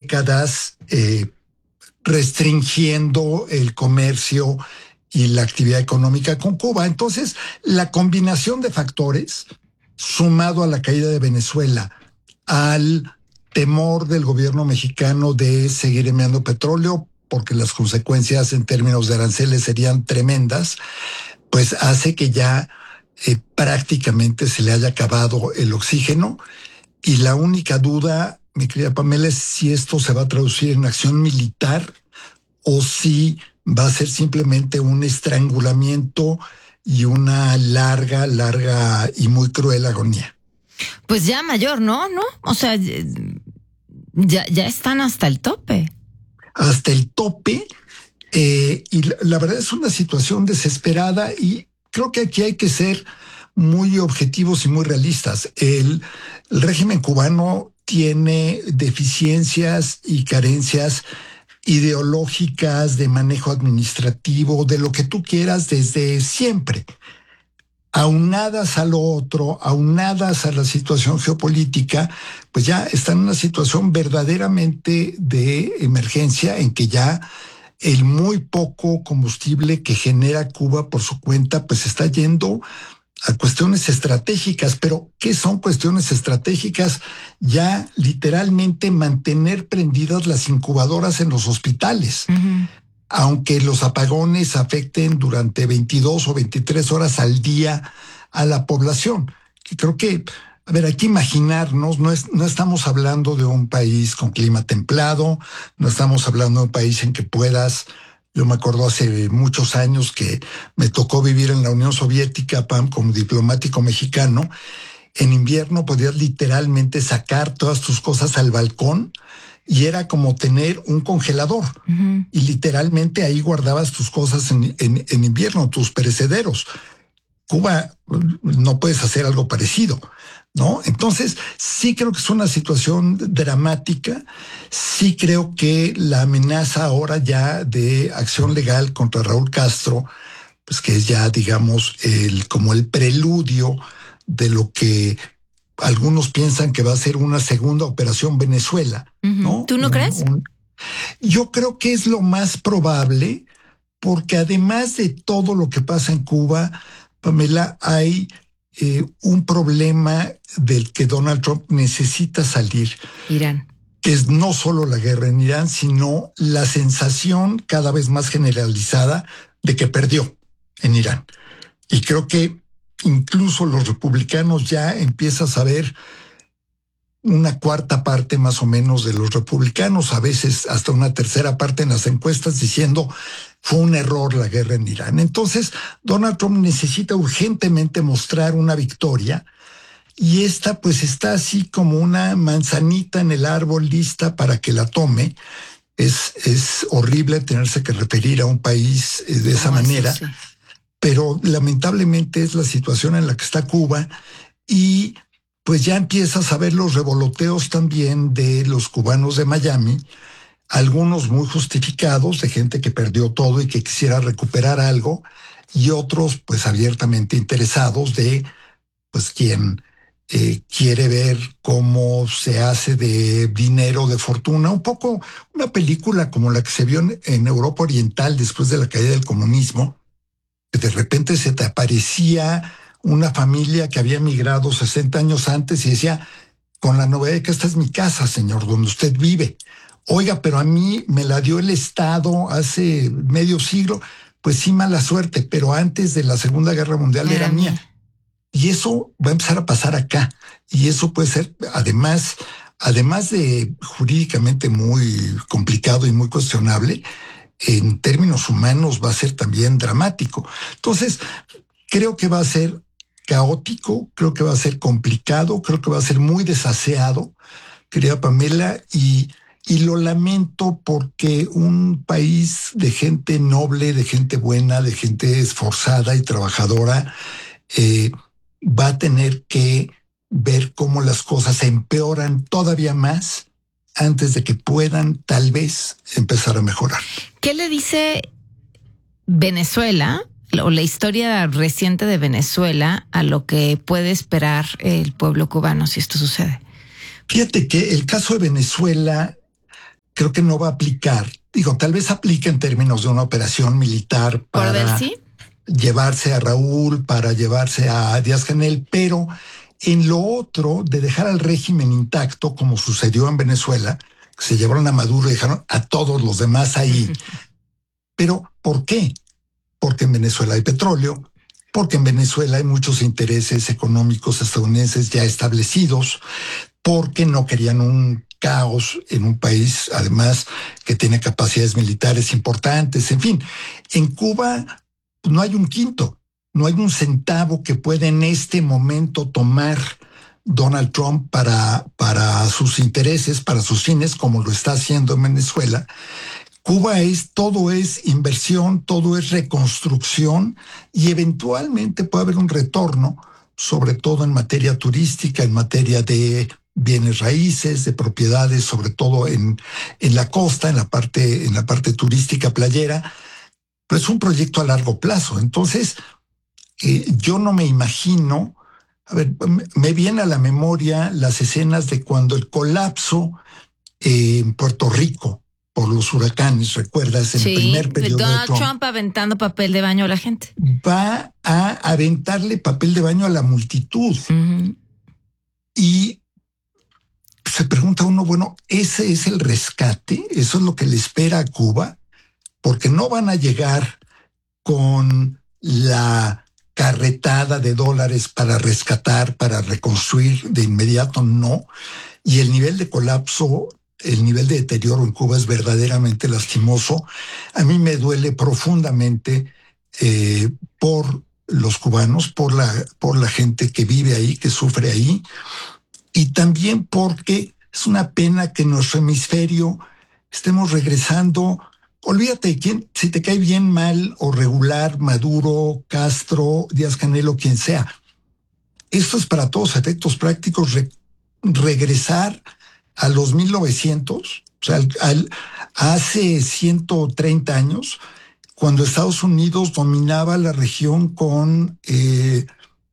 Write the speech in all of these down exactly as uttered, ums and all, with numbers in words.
décadas eh, restringiendo el comercio y la actividad económica con Cuba. Entonces, la combinación de factores, sumado a la caída de Venezuela, al temor del gobierno mexicano de seguir enviando petróleo, porque las consecuencias en términos de aranceles serían tremendas, pues hace que ya eh, prácticamente se le haya acabado el oxígeno. Y la única duda, mi querida Pamela, es si esto se va a traducir en acción militar o si va a ser simplemente un estrangulamiento y una larga, larga y muy cruel agonía. Pues ya mayor, ¿no? ¿No? O sea, ya, ya están hasta el tope. Hasta el tope. Eh, y la, la verdad es una situación desesperada y creo que aquí hay que ser muy objetivos y muy realistas. El, el régimen cubano tiene deficiencias y carencias ideológicas, de manejo administrativo, de lo que tú quieras desde siempre. Aunadas a lo otro, aunadas a la situación geopolítica, pues ya está en una situación verdaderamente de emergencia en que ya el muy poco combustible que genera Cuba por su cuenta, pues está yendo a cuestiones estratégicas. Pero ¿qué son cuestiones estratégicas? Ya literalmente mantener prendidas las incubadoras en los hospitales. Uh-huh. Aunque los apagones afecten durante veintidós o veintitrés horas al día a la población. Y creo que, a ver, hay que imaginarnos, no, es, no estamos hablando de un país con clima templado, no estamos hablando de un país en que puedas, yo me acuerdo hace muchos años que me tocó vivir en la Unión Soviética, Pam, como diplomático mexicano. En invierno podías literalmente sacar todas tus cosas al balcón y era como tener un congelador. Uh-huh. Y literalmente ahí guardabas tus cosas en, en, en invierno, tus perecederos. Cuba no puedes hacer algo parecido, ¿no? Entonces, sí creo que es una situación dramática. Sí creo que la amenaza ahora ya de acción legal contra Raúl Castro, pues que es ya, digamos, el, como el preludio de lo que algunos piensan que va a ser una segunda operación Venezuela, ¿no? ¿Tú no un, crees? Un, yo creo que es lo más probable, porque además de todo lo que pasa en Cuba, Pamela, hay eh, un problema del que Donald Trump necesita salir. Irán. Que es no solo la guerra en Irán, sino la sensación cada vez más generalizada de que perdió en Irán. Y creo que incluso los republicanos ya empiezan a saber una cuarta parte más o menos de los republicanos, a veces hasta una tercera parte en las encuestas diciendo fue un error la guerra en Irán. Entonces, Donald Trump necesita urgentemente mostrar una victoria y esta pues está así como una manzanita en el árbol lista para que la tome. Es, es horrible tenerse que referir a un país de esa manera. Sí, sí. Pero lamentablemente es la situación en la que está Cuba y pues ya empiezas a ver los revoloteos también de los cubanos de Miami, algunos muy justificados, de gente que perdió todo y que quisiera recuperar algo, y otros pues abiertamente interesados de pues quien eh, quiere ver cómo se hace de dinero, de fortuna, un poco una película como la que se vio en, en Europa Oriental después de la caída del comunismo, que de repente se te aparecía una familia que había migrado sesenta años antes y decía, con la novedad de que esta es mi casa, señor, donde usted vive. Oiga, pero a mí me la dio el Estado hace medio siglo. Pues sí, mala suerte, pero antes de la Segunda Guerra Mundial era, era mía. Y eso va a empezar a pasar acá. Y eso puede ser, además, además de jurídicamente muy complicado y muy cuestionable, en términos humanos va a ser también dramático. Entonces, creo que va a ser caótico, creo que va a ser complicado, creo que va a ser muy desaseado, querida Pamela, y, y lo lamento porque un país de gente noble, de gente buena, de gente esforzada y trabajadora, eh, va a tener que ver cómo las cosas se empeoran todavía más antes de que puedan tal vez empezar a mejorar. ¿Qué le dice Venezuela o la historia reciente de Venezuela a lo que puede esperar el pueblo cubano si esto sucede? Fíjate que el caso de Venezuela creo que no va a aplicar. Digo, tal vez aplique en términos de una operación militar para ver, ¿sí? llevarse a Raúl, para llevarse a Díaz-Canel, pero en lo otro, de dejar al régimen intacto, como sucedió en Venezuela, se llevaron a Maduro y dejaron a todos los demás ahí. Pero, ¿por qué? Porque en Venezuela hay petróleo, porque en Venezuela hay muchos intereses económicos estadounidenses ya establecidos, porque no querían un caos en un país, además, que tiene capacidades militares importantes. En fin, en Cuba pues, no hay un quinto, no hay un centavo que pueda en este momento tomar Donald Trump para, para sus intereses, para sus fines, como lo está haciendo en Venezuela. Cuba es, todo es inversión, todo es reconstrucción y eventualmente puede haber un retorno, sobre todo en materia turística, en materia de bienes raíces, de propiedades, sobre todo en, en la costa, en la parte, en la parte turística playera, pero es un proyecto a largo plazo. Entonces, eh, yo no me imagino, a ver, me viene a la memoria las escenas de cuando el colapso eh, en Puerto Rico por los huracanes, ¿recuerdas? En sí, el primer periodo Donald de Trump, Trump aventando papel de baño a la gente. Va a aventarle papel de baño a la multitud. Uh-huh. Y se pregunta uno, bueno, ¿ese es el rescate? ¿Eso es lo que le espera a Cuba? Porque no van a llegar con la carretada de dólares para rescatar, para reconstruir de inmediato, no. Y el nivel de colapso, el nivel de deterioro en Cuba es verdaderamente lastimoso. A mí me duele profundamente eh, por los cubanos, por la, por la gente que vive ahí, que sufre ahí, y también porque es una pena que en nuestro hemisferio estemos regresando. Olvídate, ¿quién, si te cae bien, mal o regular, Maduro, Castro, Díaz-Canel o quien sea. Esto es para todos efectos prácticos re, regresar a los mil novecientos, o sea, al, al, hace ciento treinta años, cuando Estados Unidos dominaba la región con eh,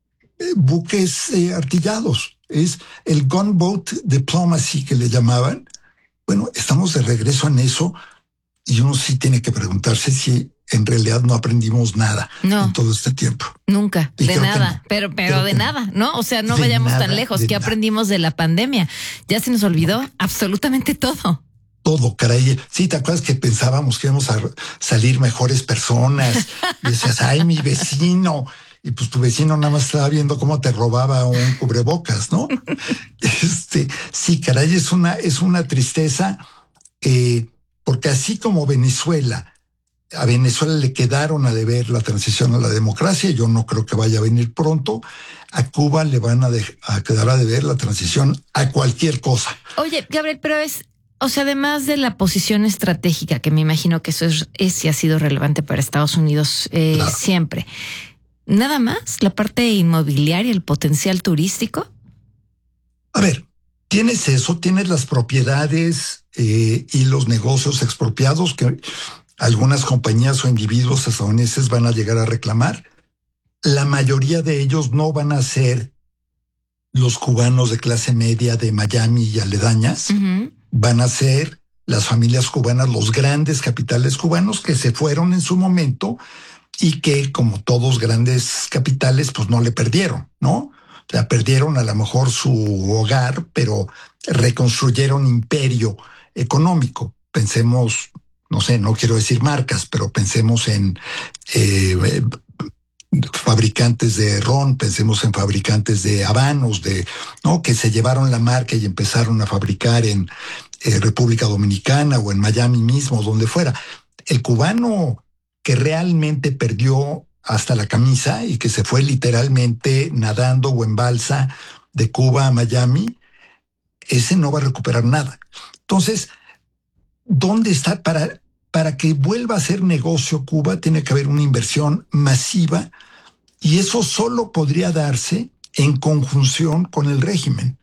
buques eh, artillados. Es el gunboat diplomacy que le llamaban. Bueno, estamos de regreso en eso. Y uno sí tiene que preguntarse si en realidad no aprendimos nada no, en todo este tiempo. Nunca, y de nada, no, pero pero de nada, ¿no? O sea, no vayamos nada, tan lejos. ¿Qué aprendimos de la pandemia? Ya se nos olvidó no. absolutamente todo. Todo, caray. Sí, ¿te acuerdas que pensábamos que íbamos a salir mejores personas? Y decías, ay, mi vecino. Y pues tu vecino nada más estaba viendo cómo te robaba un cubrebocas, ¿no? este, sí, caray, es una, es una tristeza. Eh, Porque así como Venezuela, a Venezuela le quedaron a deber la transición a la democracia, yo no creo que vaya a venir pronto, a Cuba le van a, de, a quedar a deber la transición a cualquier cosa. Oye, Gabriel, pero es, o sea, además de la posición estratégica, que me imagino que eso es, es y ha sido relevante para Estados Unidos eh, claro. siempre, ¿nada más? ¿La parte inmobiliaria, el potencial turístico? A ver, tienes eso, tienes las propiedades eh, y los negocios expropiados que algunas compañías o individuos estadounidenses van a llegar a reclamar. La mayoría de ellos no van a ser los cubanos de clase media de Miami y aledañas. Uh-huh. Van a ser las familias cubanas, los grandes capitales cubanos que se fueron en su momento y que, como todos grandes capitales, pues no le perdieron, ¿no? O sea, perdieron a lo mejor su hogar, pero reconstruyeron imperio económico. Pensemos, no sé, no quiero decir marcas, pero pensemos en eh, fabricantes de ron, pensemos en fabricantes de habanos, de, ¿no? Que se llevaron la marca y empezaron a fabricar en eh, República Dominicana o en Miami mismo, donde fuera. El cubano que realmente perdió hasta la camisa y que se fue literalmente nadando o en balsa de Cuba a Miami, ese no va a recuperar nada. Entonces, ¿dónde está? Para, para que vuelva a ser negocio Cuba, tiene que haber una inversión masiva y eso solo podría darse en conjunción con el régimen.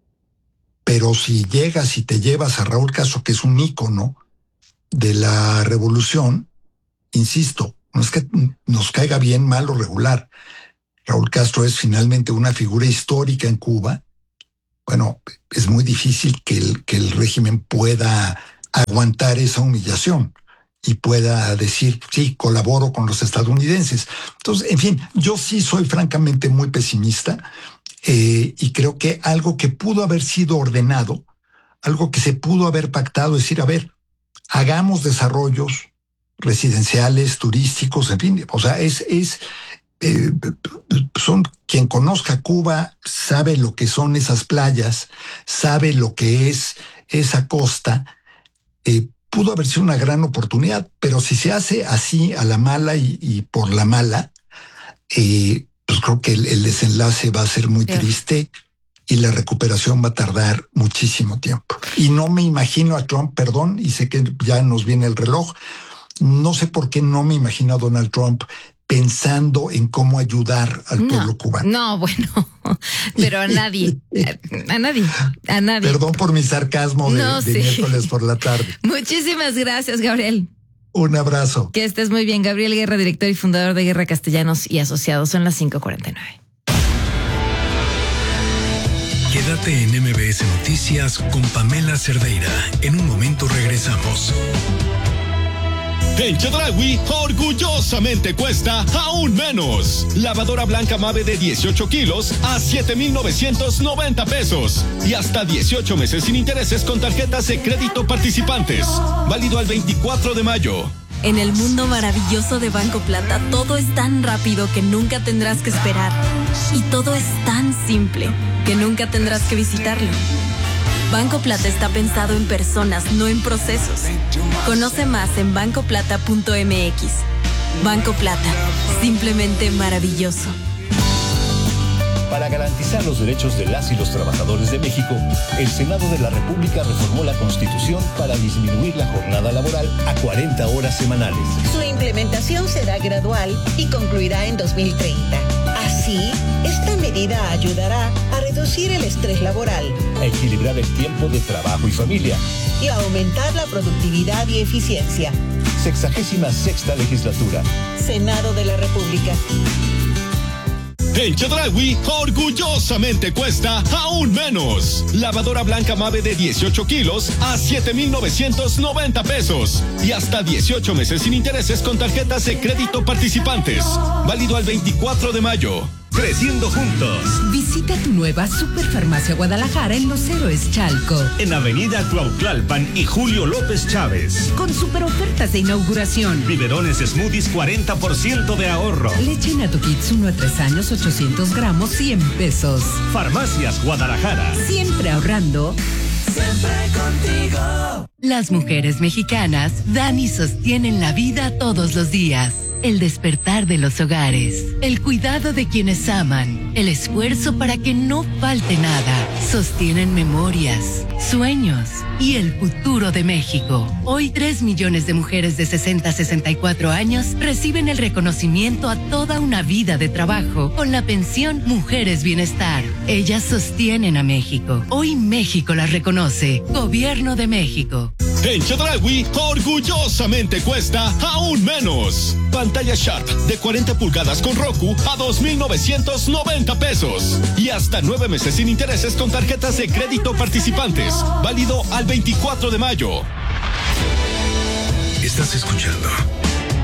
Pero si llegas y te llevas a Raúl Castro, que es un ícono de la revolución, insisto, no es que nos caiga bien, mal o regular. Raúl Castro es finalmente una figura histórica en Cuba. Bueno, es muy difícil que el, que el régimen pueda aguantar esa humillación y pueda decir, sí, colaboro con los estadounidenses. Entonces, en fin, yo sí soy francamente muy pesimista eh, y creo que algo que pudo haber sido ordenado, algo que se pudo haber pactado, es decir, a ver, hagamos desarrollos residenciales, turísticos, en fin, o sea, es, es eh, son quien conozca Cuba sabe lo que son esas playas, sabe lo que es esa costa. Eh, pudo haber sido una gran oportunidad, pero si se hace así a la mala y, y por la mala, eh, pues creo que el, el desenlace va a ser muy sí. triste y la recuperación va a tardar muchísimo tiempo. Y no me imagino a Trump, perdón, y sé que ya nos viene el reloj, no sé por qué no me imagino a Donald Trump pensando en cómo ayudar al no, pueblo cubano. No, bueno, pero a nadie, a, a nadie, a nadie. Perdón por mi sarcasmo de, no, de sí. miércoles por la tarde. Muchísimas gracias, Gabriel. Un abrazo. Que estés muy bien. Gabriel Guerra, director y fundador de Guerra Castellanos y Asociados. Son las cinco cuarenta y nueve. Quédate en M B S Noticias con Pamela Cerdeira. En un momento regresamos. En Chedraui, orgullosamente cuesta aún menos. Lavadora blanca Mave de dieciocho kilos a siete mil novecientos noventa pesos. Y hasta dieciocho meses sin intereses con tarjetas de crédito participantes. Válido al veinticuatro de mayo. En el mundo maravilloso de Banco Plata, todo es tan rápido que nunca tendrás que esperar. Y todo es tan simple que nunca tendrás que visitarlo. Banco Plata está pensado en personas, no en procesos. Conoce más en banco plata punto m x. Banco Plata, simplemente maravilloso. Para garantizar los derechos de las y los trabajadores de México, el Senado de la República reformó la Constitución para disminuir la jornada laboral a cuarenta horas semanales. Su implementación será gradual y concluirá en dos mil treinta. Así, esta medida ayudará a reducir el estrés laboral, a equilibrar el tiempo de trabajo y familia y a aumentar la productividad y eficiencia. Sexagésima sexta legislatura. Senado de la República. En Chedraui, orgullosamente cuesta aún menos. Lavadora blanca Mave de dieciocho kilos a siete mil novecientos noventa pesos. Y hasta dieciocho meses sin intereses con tarjetas de crédito participantes. Válido al veinticuatro de mayo. Creciendo juntos. Visita tu nueva Superfarmacia Guadalajara en Los Héroes Chalco. En Avenida Cuautlalpan y Julio López Chávez. Con super ofertas de inauguración. Biberones Smoothies cuarenta por ciento de ahorro. Leche Nato Kids uno a tres años ochocientos gramos cien pesos. Farmacias Guadalajara. Siempre ahorrando. Siempre contigo. Las mujeres mexicanas dan y sostienen la vida todos los días. El despertar de los hogares, el cuidado de quienes aman, el esfuerzo para que no falte nada, sostienen memorias, sueños y el futuro de México. Hoy tres millones de mujeres de sesenta a sesenta y cuatro años reciben el reconocimiento a toda una vida de trabajo con la pensión Mujeres Bienestar. Ellas sostienen a México. Hoy México las reconoce. Gobierno de México. En Chedraui, orgullosamente cuesta aún menos. Pantalla Sharp de cuarenta pulgadas con Roku a dos mil novecientos noventa pesos. Y hasta nueve meses sin intereses con tarjetas de crédito participantes. Válido al veinticuatro de mayo. Estás escuchando